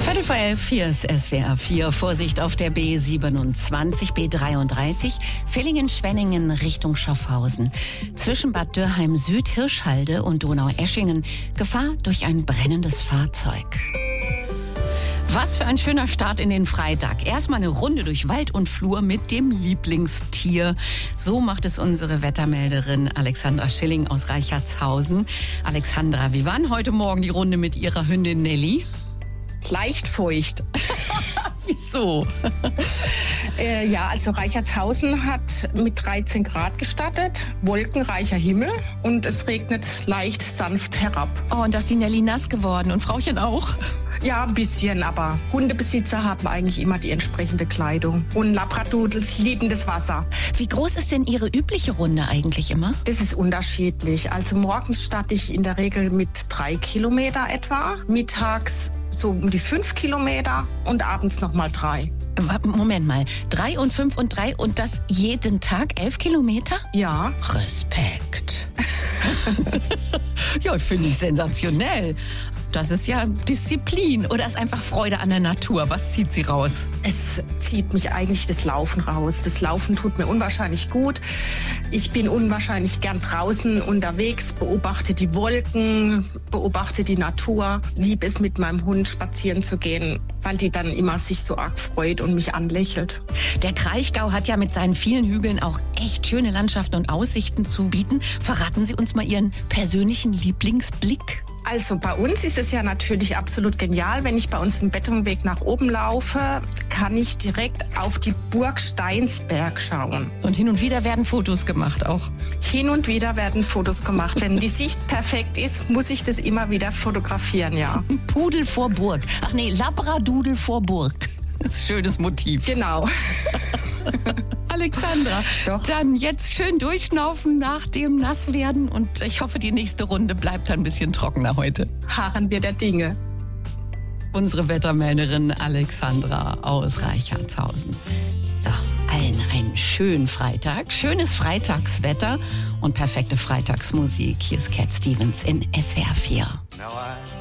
11:15, hier ist SWR 4. Vorsicht auf der B27, B33, Villingen-Schwenningen Richtung Schaffhausen. Zwischen Bad Dürrheim Süd, Hirschhalde und Donaueschingen Gefahr durch ein brennendes Fahrzeug. Was für ein schöner Start in den Freitag. Erstmal eine Runde durch Wald und Flur mit dem Lieblingstier. So macht es unsere Wettermelderin Alexandra Schilling aus Reichertshausen. Alexandra, wie war denn heute Morgen die Runde mit Ihrer Hündin Nelly? Leicht feucht. Wieso? Also Reichertshausen hat mit 13 Grad gestartet, wolkenreicher Himmel und es regnet leicht sanft herab. Oh, und da ist die Nelly nass geworden und Frauchen auch? Ja, ein bisschen, aber Hundebesitzer haben eigentlich immer die entsprechende Kleidung. Und Labradoodles lieben das Wasser. Wie groß ist denn Ihre übliche Runde eigentlich immer? Das ist unterschiedlich. Also morgens starte ich in der Regel mit 3 Kilometer etwa, mittags so um die 5 Kilometer und abends nochmal 3. Moment mal, 3 und 5 und 3 und das jeden Tag 11 Kilometer? Ja. Respekt. Ja, finde ich sensationell. Das ist ja Disziplin oder ist einfach Freude an der Natur? Was zieht Sie raus? Es zieht mich eigentlich das Laufen raus. Das Laufen tut mir unwahrscheinlich gut. Ich bin unwahrscheinlich gern draußen unterwegs, beobachte die Wolken, beobachte die Natur, liebe es mit meinem Hund spazieren zu gehen, weil die dann immer sich so arg freut und mich anlächelt. Der Kraichgau hat ja mit seinen vielen Hügeln auch echt schöne Landschaften und Aussichten zu bieten. Verraten Sie uns mal Ihren persönlichen Lieblingsblick. Also bei uns ist es ja natürlich absolut genial. Wenn ich bei uns den Betonweg nach oben laufe, kann ich direkt auf die Burg Steinsberg schauen. Und hin und wieder werden Fotos gemacht auch. Hin und wieder werden Fotos gemacht. Wenn die Sicht perfekt ist, muss ich das immer wieder fotografieren, ja. Pudel vor Burg. Ach nee, Labradudel vor Burg. Das ist ein schönes Motiv. Genau. Alexandra, Doch. Dann jetzt schön durchschnaufen nach dem Nasswerden und ich hoffe, die nächste Runde bleibt ein bisschen trockener heute. Harren wir der Dinge. Unsere Wettermelderin Alexandra aus Reichertshausen. So, allen einen schönen Freitag, schönes Freitagswetter und perfekte Freitagsmusik. Hier ist Cat Stevens in SWR 4.